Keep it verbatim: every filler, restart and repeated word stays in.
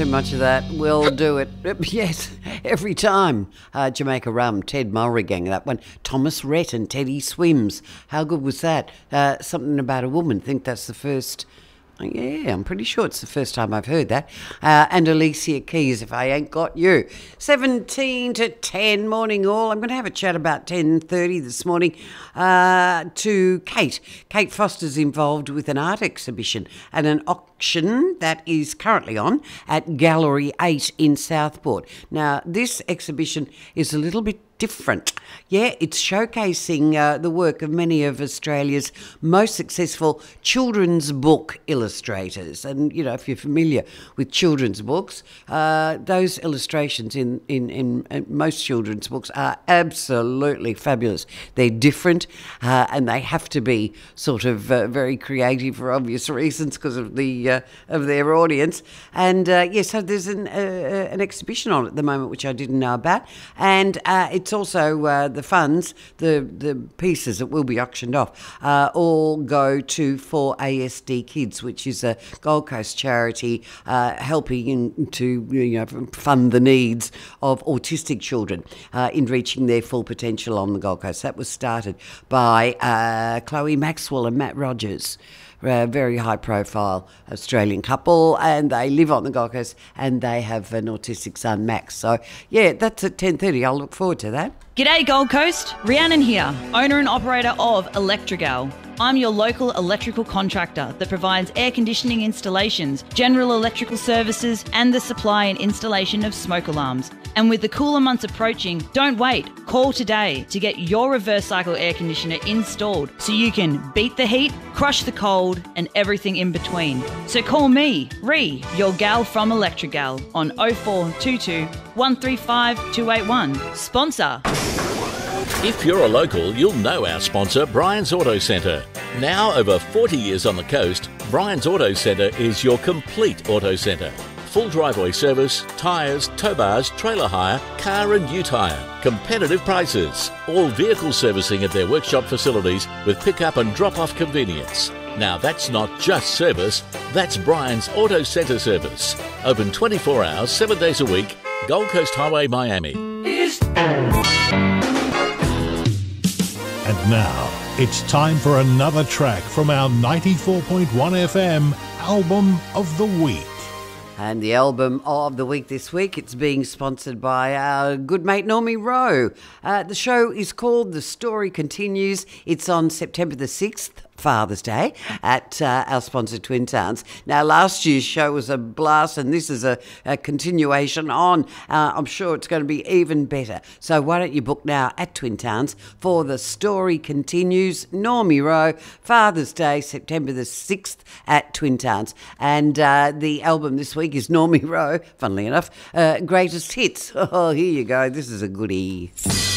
too much of that. We'll do it. Yes, every time. Uh, Jamaica Rum, Ted Mulrigang, that one. Thomas Rhett and Teddy Swims. How good was that? Uh, something about a woman. I think that's the first... Yeah, I'm pretty sure it's the first time I've heard that. Uh, and Alicia Keys, If I Ain't Got You. seventeen to ten, morning all. I'm going to have a chat about ten thirty this morning uh, to Kate. Kate Foster's involved with an art exhibition and an auction that is currently on at Gallery eight in Southport. Now, this exhibition is a little bit different. Yeah, it's showcasing uh, the work of many of Australia's most successful children's book illustrators. And, you know, if you're familiar with children's books, uh, those illustrations in, in, in, in most children's books are absolutely fabulous. They're different uh, and they have to be sort of uh, very creative for obvious reasons because of the uh, of their audience. And, uh, yeah, so there's an, uh, an exhibition on at the moment which I didn't know about. And uh, it's also uh, the funds, the, the pieces that will be auctioned off, uh, all go to For A S D Kids, which is a Gold Coast charity uh, helping in, to you know fund the needs of autistic children uh, in reaching their full potential on the Gold Coast. That was started by uh, Chloe Maxwell and Matt Rogers. A very high-profile Australian couple, and they live on the Gold Coast, and they have an autistic son, Max. So, yeah, that's at ten thirty. I'll look forward to that. G'day Gold Coast, Rhiannon here, owner and operator of Electrigal. I'm your local electrical contractor that provides air conditioning installations, general electrical services and the supply and installation of smoke alarms. And with the cooler months approaching, don't wait. Call today to get your reverse cycle air conditioner installed so you can beat the heat, crush the cold and everything in between. So call me, Ree, your gal from Electrigal on oh four two two, one three five, two eight one. Sponsor. If you're a local, you'll know our sponsor, Brian's Auto Centre. Now over forty years on the coast, Brian's Auto Centre is your complete auto centre. Full driveway service, tyres, tow bars, trailer hire, car and ute hire. Competitive prices. All vehicle servicing at their workshop facilities with pick-up and drop-off convenience. Now that's not just service, that's Brian's Auto Centre service. Open twenty-four hours, seven days a week, Gold Coast Highway, Miami. And now, it's time for another track from our ninety-four point one F M Album of the Week. And the album of the week this week, it's being sponsored by our good mate Normie Rowe. Uh, the show is called The Story Continues. It's on September the sixth, Father's Day, at uh, our sponsor Twin Towns. Now, last year's show was a blast, and this is a, a continuation on. Uh, I'm sure it's going to be even better. So why don't you book now at Twin Towns for The Story Continues, Normie Rowe, Father's Day, September the sixth at Twin Towns. And uh, the album this week is Normie Rowe, funnily enough, uh, Greatest Hits. Oh, here you go. This is a goodie.